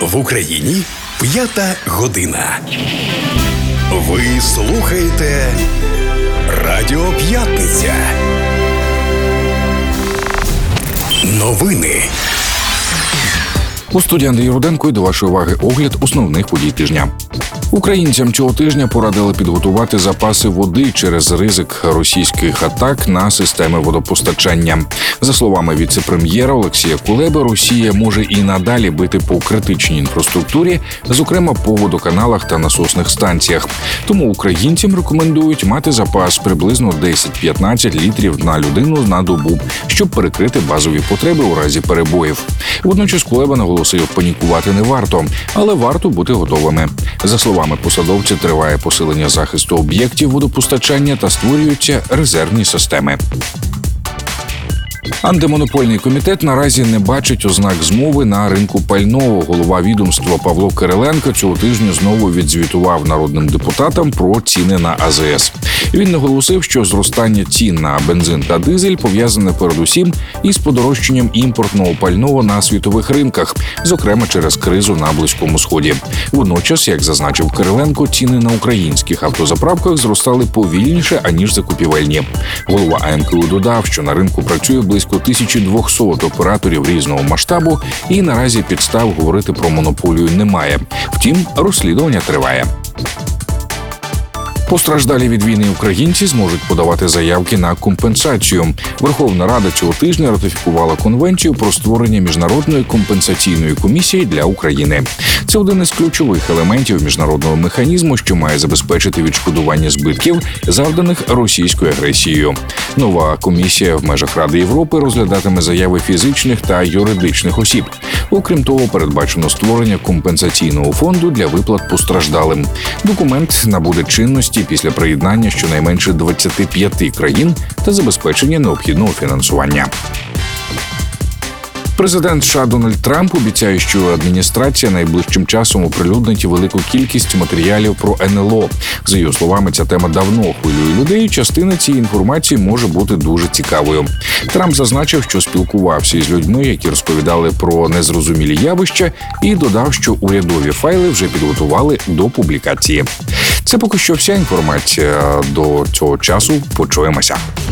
В Україні 5:00. Ви слухаєте Радіо П'ятниця. Новини. У студії Андрій Руденко і до вашої уваги огляд основних подій тижня. Українцям цього тижня порадили підготувати запаси води через ризик російських атак на системи водопостачання. За словами віце-прем'єра Олексія Кулеби, Росія може і надалі бити по критичній інфраструктурі, зокрема по водоканалах та насосних станціях. Тому українцям рекомендують мати запас приблизно 10-15 літрів на людину на добу, щоб перекрити базові потреби у разі перебоїв. Водночас Кулеба наголосив, панікувати не варто, але варто бути готовими. За словами посадовця, триває посилення захисту об'єктів водопостачання та створюються резервні системи. Антимонопольний комітет наразі не бачить ознак змови на ринку пального. Голова відомства Павло Кириленко цього тижня знову відзвітував народним депутатам про ціни на АЗС. Він наголосив, що зростання цін на бензин та дизель пов'язане передусім із подорожчанням імпортного пального на світових ринках, зокрема через кризу на Близькому Сході. Водночас, як зазначив Кириленко, ціни на українських автозаправках зростали повільніше, аніж закупівельні. Голова АМКУ додав, що на ринку працює близько 1200 операторів різного масштабу і наразі підстав говорити про монополію немає. Втім, розслідування триває. Постраждалі від війни українці зможуть подавати заявки на компенсацію. Верховна Рада цього тижня ратифікувала Конвенцію про створення Міжнародної компенсаційної комісії для України. Це один із ключових елементів міжнародного механізму, що має забезпечити відшкодування збитків, завданих російською агресією. Нова комісія в межах Ради Європи розглядатиме заяви фізичних та юридичних осіб. Окрім того, передбачено створення компенсаційного фонду для виплат постраждалим. Документ набуде чинності після приєднання щонайменше 25 країн та забезпечення необхідного фінансування. Президент США Дональд Трамп обіцяє, що адміністрація найближчим часом оприлюднить велику кількість матеріалів про НЛО. За його словами, ця тема давно хвилює людей, частина цієї інформації може бути дуже цікавою. Трамп зазначив, що спілкувався із людьми, які розповідали про незрозумілі явища, і додав, що урядові файли вже підготували до публікації. Це поки що вся інформація. До цього часу почуємося.